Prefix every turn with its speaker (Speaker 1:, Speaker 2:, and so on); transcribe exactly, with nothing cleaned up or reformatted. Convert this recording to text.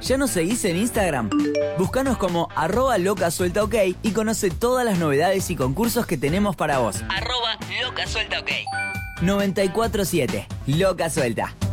Speaker 1: ¿Ya nos seguís en Instagram? Búscanos como arroba locasueltaok y conoce todas las novedades y concursos que tenemos para vos. Arroba locasueltaok. noventa y cuatro siete, Loca Suelta.